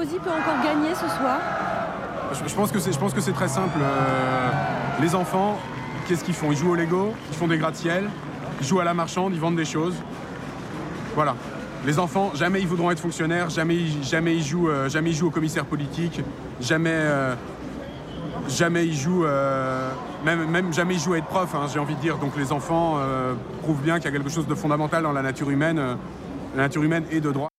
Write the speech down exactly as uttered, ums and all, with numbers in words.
Sarkozy peut encore gagner ce soir? Je, je pense que c'est, je pense que c'est très simple. Euh, les enfants, qu'est-ce qu'ils font? Ils jouent au Lego, ils font des gratte-ciel, ils jouent à la marchande, ils vendent des choses. Voilà. Les enfants, jamais ils voudront être fonctionnaires, jamais, jamais, ils, jouent, euh, jamais ils jouent au commissaire politique, jamais, euh, jamais ils jouent, euh, même, même jamais ils jouent à être prof, hein, j'ai envie de dire. Donc les enfants euh, prouvent bien qu'il y a quelque chose de fondamental dans la nature humaine. Euh, la nature humaine est de droit.